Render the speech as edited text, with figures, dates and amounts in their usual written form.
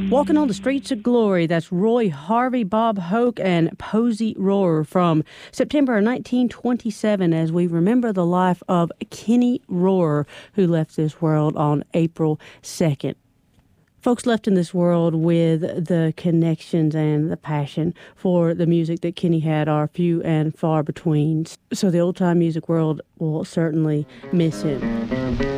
Walking on the Streets of Glory. That's Roy Harvey, Bob Hope, and Posey Rohrer from September 1927 as we remember the life of Kenny Rohrer, who left this world on April 2nd. Folks left in this world with the connections and the passion for the music that Kenny had are few and far between. So the old-time music world will certainly miss him.